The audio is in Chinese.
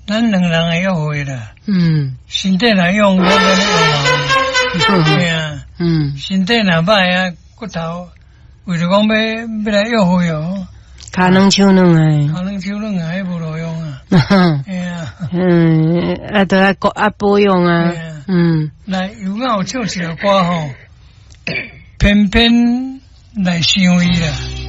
咱两人会约会啦。身体若用，我跟你用啊。对啊。身体若歹啊，骨头为了讲要来约会哦。 骹软手软诶， 骹软手软啊，迄无路用啊。哎呀。 都来保养啊。 来有偶唱一个歌吼，偏偏来想伊啦。